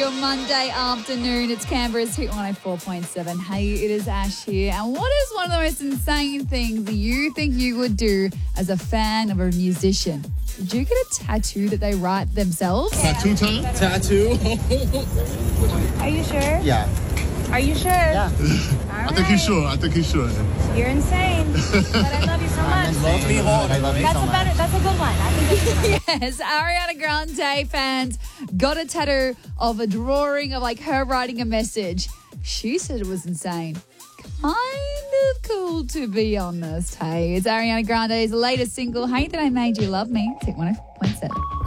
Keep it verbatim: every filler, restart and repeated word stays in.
Your Monday afternoon, it's Canberra's Hit one oh four point seven. Hey, it is Ash here. And what is one of the most insane things that you think you would do as a fan of a musician? Did you get a tattoo that they write themselves? Tattoo time? Tattoo? Are you sure? Yeah. Are you sure? Yeah. All I think he's right. sure. I think he's sure. You're insane. But I love you so much. Love me hard. I love you That's so a much. better. That's a good one. I think that's a good one. Yes, Ariana Grande fans got a tattoo of a drawing of like her writing a message. She said it was insane. Kind of cool, to be honest. Hey, it's Ariana Grande's latest single, Hey That I Made You Love Me. It's Hit one oh four point seven.